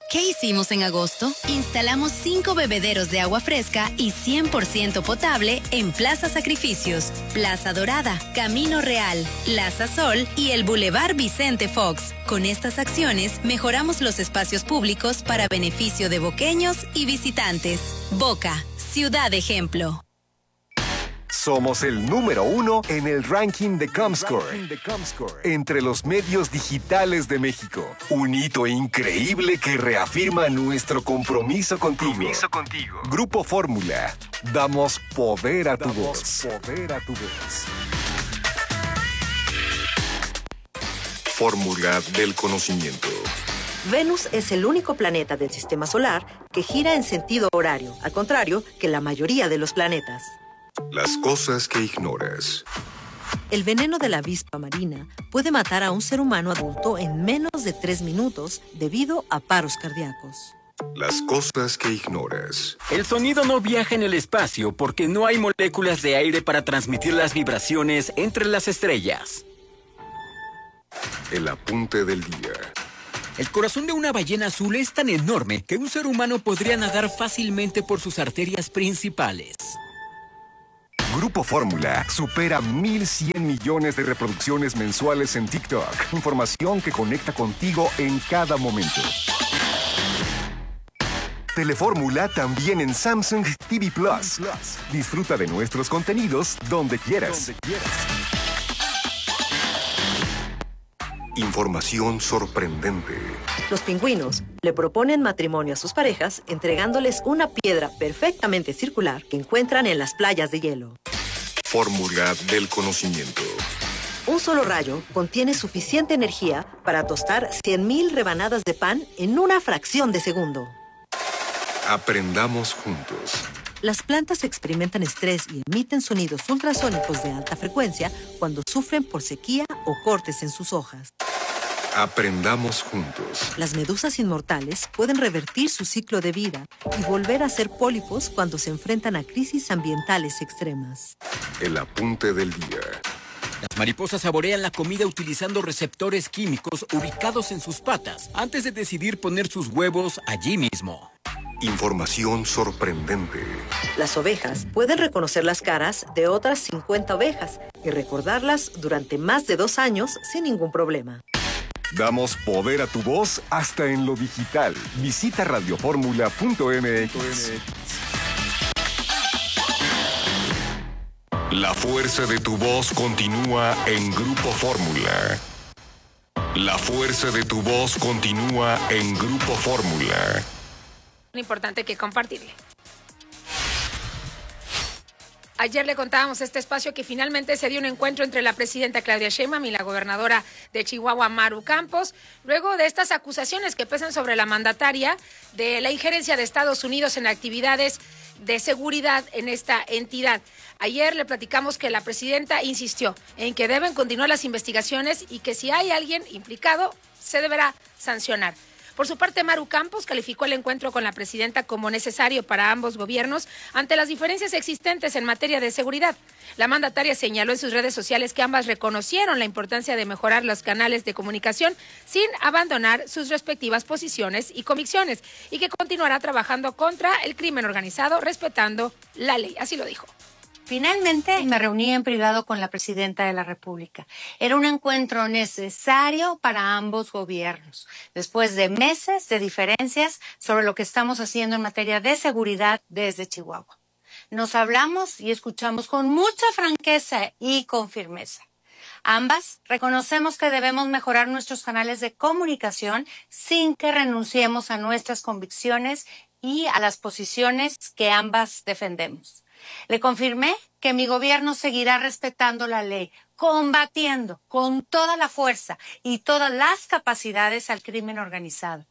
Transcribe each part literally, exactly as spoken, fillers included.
¿Qué hicimos en agosto? Instalamos cinco bebederos de agua fresca y cien por ciento potable en Plaza Sacrificios, Plaza Dorada, Camino Real, Plaza Sol y el Boulevard Vicente Fox. Con estas acciones mejoramos los espacios públicos para beneficio de boqueños y visitantes. Boca, ciudad ejemplo. Somos el número uno en el ranking de Comscore, entre los medios digitales de México. Un hito increíble que reafirma nuestro compromiso contigo. Compromiso contigo. Grupo Fórmula. Damos poder a tu voz. Poder a tu voz. Fórmula del conocimiento. Venus es el único planeta del sistema solar que gira en sentido horario, al contrario que la mayoría de los planetas. Las cosas que ignoras. El veneno de la avispa marina puede matar a un ser humano adulto en menos de tres minutos debido a paros cardíacos. Las cosas que ignoras. El sonido no viaja en el espacio porque no hay moléculas de aire para transmitir las vibraciones entre las estrellas. El apunte del día. El corazón de una ballena azul es tan enorme que un ser humano podría nadar fácilmente por sus arterias principales. Grupo Fórmula supera mil cien millones de reproducciones mensuales en TikTok. Información que conecta contigo en cada momento. Telefórmula también en Samsung T V Plus. Disfruta de nuestros contenidos donde quieras. Donde quieras. Información sorprendente. Los pingüinos le proponen matrimonio a sus parejas entregándoles una piedra perfectamente circular que encuentran en las playas de hielo. Fórmula del conocimiento. Un solo rayo contiene suficiente energía para tostar cien mil rebanadas de pan en una fracción de segundo. Aprendamos juntos. Las plantas experimentan estrés y emiten sonidos ultrasónicos de alta frecuencia cuando sufren por sequía o cortes en sus hojas. Aprendamos juntos. Las medusas inmortales pueden revertir su ciclo de vida y volver a ser pólipos cuando se enfrentan a crisis ambientales extremas. El apunte del día. Las mariposas saborean la comida utilizando receptores químicos ubicados en sus patas antes de decidir poner sus huevos allí mismo. Información sorprendente. Las ovejas pueden reconocer las caras de otras cincuenta ovejas y recordarlas durante más de dos años sin ningún problema. Damos poder a tu voz hasta en lo digital. Visita radioformula punto m x. La fuerza de tu voz continúa en Grupo Fórmula. La fuerza de tu voz continúa en Grupo Fórmula. Importante que compartirle. Ayer le contábamos este espacio que finalmente se dio un encuentro entre la presidenta Claudia Sheinbaum y la gobernadora de Chihuahua, Maru Campos, luego de estas acusaciones que pesan sobre la mandataria de la injerencia de Estados Unidos en actividades de seguridad en esta entidad. Ayer le platicamos que la presidenta insistió en que deben continuar las investigaciones y que si hay alguien implicado, se deberá sancionar. Por su parte, Maru Campos calificó el encuentro con la presidenta como necesario para ambos gobiernos ante las diferencias existentes en materia de seguridad. La mandataria señaló en sus redes sociales que ambas reconocieron la importancia de mejorar los canales de comunicación sin abandonar sus respectivas posiciones y convicciones y que continuará trabajando contra el crimen organizado respetando la ley. Así lo dijo. Finalmente me reuní en privado con la presidenta de la República. Era un encuentro necesario para ambos gobiernos, después de meses de diferencias sobre lo que estamos haciendo en materia de seguridad desde Chihuahua. Nos hablamos y escuchamos con mucha franqueza y con firmeza. Ambas reconocemos que debemos mejorar nuestros canales de comunicación sin que renunciemos a nuestras convicciones y a las posiciones que ambas defendemos. Le confirmé que mi gobierno seguirá respetando la ley, combatiendo con toda la fuerza y todas las capacidades al crimen organizado.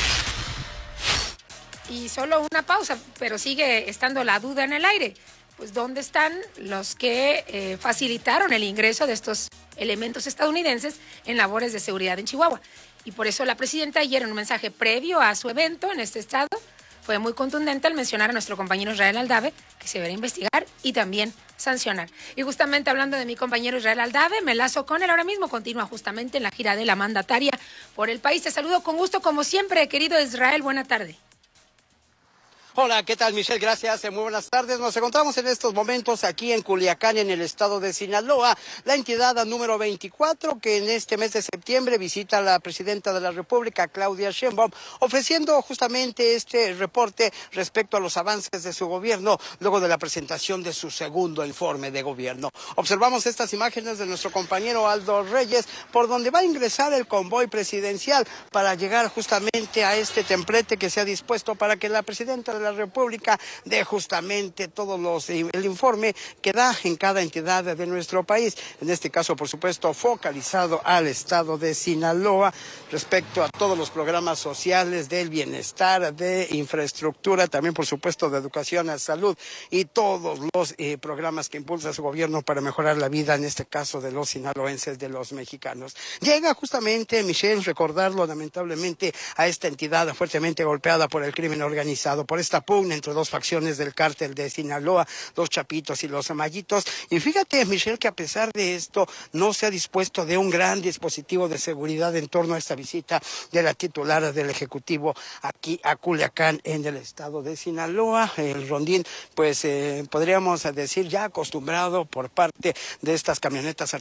Y solo una pausa, pero sigue estando la duda en el aire. Pues, ¿dónde están los que eh, facilitaron el ingreso de estos elementos estadounidenses en labores de seguridad en Chihuahua? Y por eso la presidenta ayer en un mensaje previo a su evento en este estado fue muy contundente al mencionar a nuestro compañero Israel Aldave, que se deberá investigar y también sancionar. Y justamente hablando de mi compañero Israel Aldave, me lazo con él ahora mismo, continúa justamente en la gira de la mandataria por el país. Te saludo con gusto como siempre, querido Israel, buena tarde. Hola, ¿qué tal, Michelle? Gracias, muy buenas tardes. Nos encontramos en estos momentos aquí en Culiacán, en el estado de Sinaloa, la entidad número veinticuatro que en este mes de septiembre visita a la presidenta de la República, Claudia Sheinbaum, ofreciendo justamente este reporte respecto a los avances de su gobierno, luego de la presentación de su segundo informe de gobierno. Observamos estas imágenes de nuestro compañero Aldo Reyes, por donde va a ingresar el convoy presidencial para llegar justamente a este templete que se ha dispuesto para que la presidenta de la República de justamente todos los el informe que da en cada entidad de nuestro país, en este caso por supuesto focalizado al estado de Sinaloa respecto a todos los programas sociales del bienestar, de infraestructura, también por supuesto de educación, a salud y todos los eh, programas que impulsa su gobierno para mejorar la vida, en este caso de los sinaloenses, de los mexicanos. Llega justamente, Michelle, recordarlo lamentablemente, a esta entidad fuertemente golpeada por el crimen organizado, por esta pugna entre dos facciones del cártel de Sinaloa, los Chapitos y los Mayitos. Y fíjate, Michelle, que a pesar de esto no se ha dispuesto de un gran dispositivo de seguridad en torno a esta visita de la titular del Ejecutivo aquí a Culiacán, en el estado de Sinaloa. El rondín, pues eh, podríamos decir ya acostumbrado por parte de estas camionetas